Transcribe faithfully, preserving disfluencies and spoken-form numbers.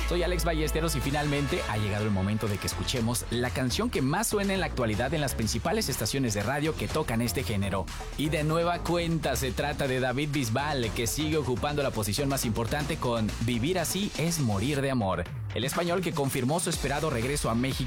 Soy Alex Ballesteros y finalmente ha llegado el momento de que escuchemos la canción que más suena en la actualidad en las principales estaciones de radio que tocan este género. Y de nueva cuenta se trata de David Bisbal, que sigue ocupando la posición más importante con Vivir así es morir de amor. El español, que confirmó su esperado regreso a México